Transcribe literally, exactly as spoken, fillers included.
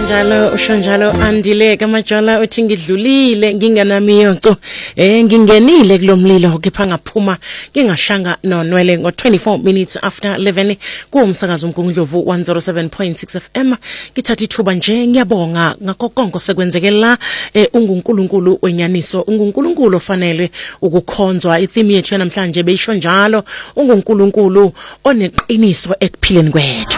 Njalo usho njalo andile kamajala uthi ngidlulile nginganamiyoco eh ngingenile kulomlilo kepha ngaphuma ngingashanga nonwele ngo twenty-four minutes after eleven kuumsakazo uMgungundlovu one oh seven point six F M ngithatha ithuba nje ngiyabonga ngakho konke sekwenzekela eh ungunkulunkulu wenyaniso ungunkulunkulu ofanele ukukhonzwa itheme yethu namhlanje beyisho njalo ungunkulunkulu oneqiniso ekuphileni kwethu